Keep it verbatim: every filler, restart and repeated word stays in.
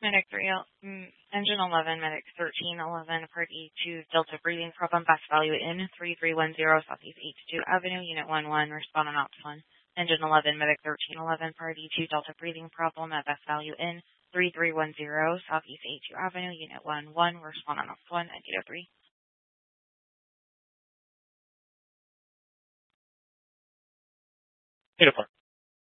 Medic three, mm, Engine eleven, Medic thirteen eleven, Part E two, Delta breathing problem, best value in three three one zero Southeast eighty-two Avenue, Unit one one, respond on ops one. Engine eleven, Medic thirteen eleven, Part E two, Delta breathing problem, at best value in three three one zero Southeast eighty-two Avenue, Unit one one, respond on ops one, and Unit three. Unit four.